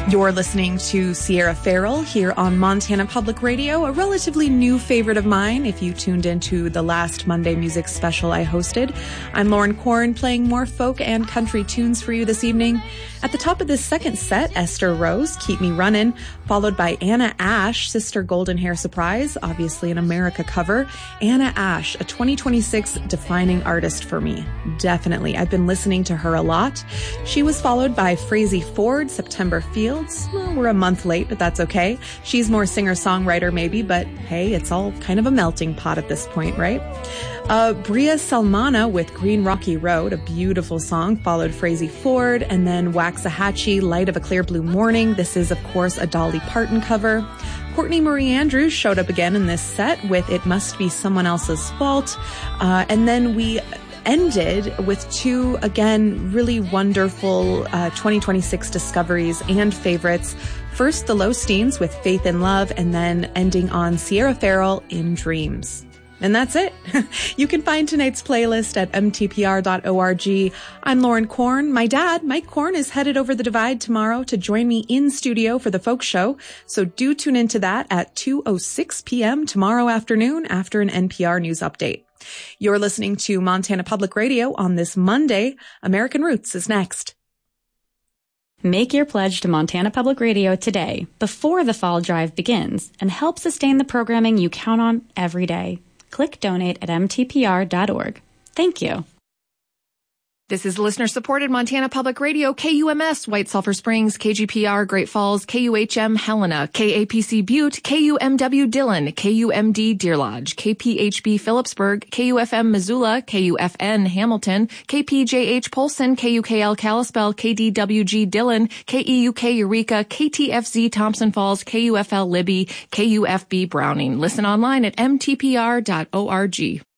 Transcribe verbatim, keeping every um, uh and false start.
You're listening to Sierra Farrell here on Montana Public Radio, a relatively new favorite of mine if you tuned into the last Monday music special I hosted. I'm Lauren Korn, playing more folk and country tunes for you this evening. At the top of this second set, Esther Rose, Keep Me Runnin', followed by Anna Ash, Sister Golden Hair Surprise, obviously an America cover. Anna Ash, a twenty twenty-six defining artist for me. Definitely. I've been listening to her a lot. She was followed by Frazey Ford, September Fields. Well, we're a month late, but that's okay. She's more singer-songwriter maybe, but hey, it's all kind of a melting pot at this point, right? Uh, Bria Salmana with Green Rocky Road, a beautiful song, followed Frazey Ford, and then Waxahachie, Light of a Clear Blue Morning. This is, of course, a Dolly Parton cover. Courtney Marie Andrews showed up again in this set with It Must Be Someone Else's Fault. Uh, and then we ended with two, again, really wonderful uh, twenty twenty-six discoveries and favorites. First, the Losteens with Faith in Love, and then ending on Sierra Farrell in Dreams. And that's it. You can find tonight's playlist at m t p r dot org. I'm Lauren Korn. My dad, Mike Korn, is headed over the divide tomorrow to join me in studio for the folk show. So do tune into that at two oh six p.m. tomorrow afternoon after an N P R news update. You're listening to Montana Public Radio on this Monday. American Roots is next. Make your pledge to Montana Public Radio today, before the fall drive begins, and help sustain the programming you count on every day. Click donate at m t p r dot org. Thank you. This is listener-supported Montana Public Radio, K U M S, White Sulphur Springs, K G P R, Great Falls, K U H M, Helena, K A P C Butte, K U M W Dillon, K U M D Deer Lodge, K P H B Phillipsburg, K U F M Missoula, K U F N Hamilton, K P J H Polson, K U K L Kalispell, K D W G Dillon, K E U K Eureka, K T F Z Thompson Falls, K U F L Libby, K U F B Browning. Listen online at m t p r dot org.